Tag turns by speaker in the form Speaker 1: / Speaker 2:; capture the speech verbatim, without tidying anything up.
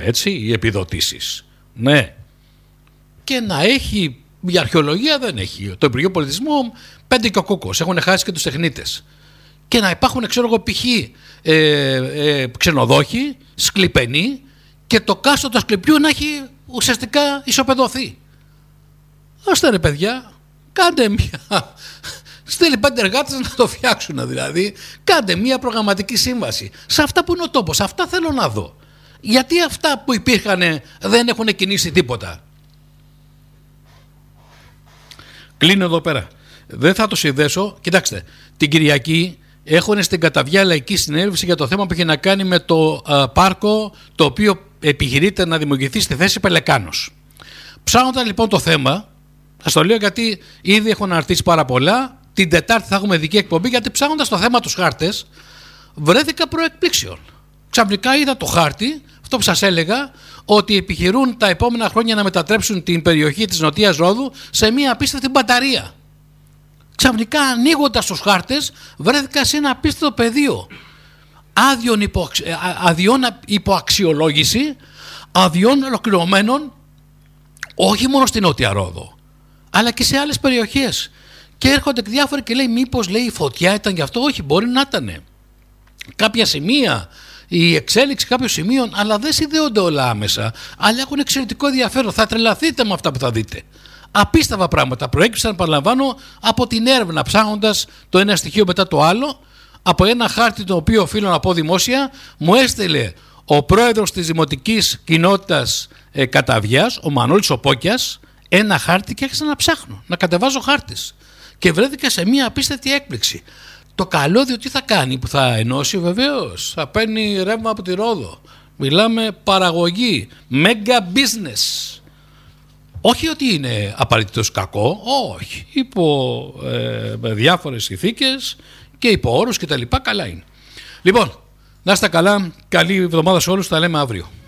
Speaker 1: έτσι, οι επιδοτήσεις. Ναι. Και να έχει, η αρχαιολογία δεν έχει. Το Υπουργείο Πολιτισμού πέντε και ο κούκος, έχουν χάσει και τους τεχνίτες. Και να υπάρχουν, ξέρω εγώ, π.χ. Ε, ε, ξενοδόχοι, σκλιπενοί, και το κάστρο Ασκληπιού να έχει ουσιαστικά ισοπεδωθεί. Άστε ρε παιδιά, κάντε μια... Στείλει πέντε εργάτες να το φτιάξουν δηλαδή. Κάντε μια προγραμματική σύμβαση. Σε αυτά που είναι ο τόπος, αυτά θέλω να δω. Γιατί αυτά που υπήρχαν δεν έχουν κινήσει τίποτα. Κλείνω εδώ πέρα. Δεν θα το συνδέσω. Κοιτάξτε, την Κυριακή έχουν στην Καταβιά λαϊκή συνέλευση για το θέμα που έχει να κάνει με το α, πάρκο, το οποίο επιχειρείται να δημιουργηθεί στη θέση Πελεκάνος. Ψάχνονταν λοιπόν το θέμα, θα το λέω γιατί ήδη έχουν αναρτήσει πάρα πολλά. Την Τετάρτη θα έχουμε δική εκπομπή, γιατί ψάχνοντας το θέμα τους χάρτες βρέθηκα προεκπλήξεων. Ξαφνικά είδα το χάρτη, αυτό που σας έλεγα, ότι επιχειρούν τα επόμενα χρόνια να μετατρέψουν την περιοχή της Νοτίας Ρόδου σε μια απίστευτη μπαταρία. Ξαφνικά ανοίγοντας τους χάρτες βρέθηκα σε ένα απίστευτο πεδίο άδειων υπο, αδειών υποαξιολόγηση, αδειών ολοκληρωμένων, όχι μόνο στην Νότια Ρόδο, αλλά και σε άλλες περιοχές. Και έρχονται διάφοροι και λέει, μήπως λέει η φωτιά ήταν γι' αυτό? Όχι, μπορεί να ήταν κάποια σημεία, η εξέλιξη κάποιων σημείων, αλλά δεν συνδέονται όλα άμεσα, αλλά έχουν εξαιρετικό ενδιαφέρον. Θα τρελαθείτε με αυτά που θα δείτε. Απίστευτα πράγματα προέκυψαν, παραλαμβάνω, από την έρευνα, ψάχνοντας το ένα στοιχείο μετά το άλλο, από ένα χάρτη το οποίο οφείλω να πω δημόσια, μου έστειλε ο πρόεδρος της Δημοτικής Κοινότητας ε, Καταβιάς, ο Μανώλης ο Πόκιας, ένα χάρτη και άρχισα να ψάχνω, να κατεβάζω χάρτες. Και βρέθηκα σε μια απίστευτη έκπληξη. Το καλώδιο τι θα κάνει, που θα ενώσει? Βεβαίως, θα παίρνει ρεύμα από τη Ρόδο. Μιλάμε παραγωγή, mega business. Όχι ότι είναι απαραίτητος κακό, όχι. Υπό ε, διάφορες συνθήκες και υπό όρους και τα λοιπά, καλά είναι. Λοιπόν, να είστε καλά, καλή εβδομάδα σε όλους, τα λέμε αύριο.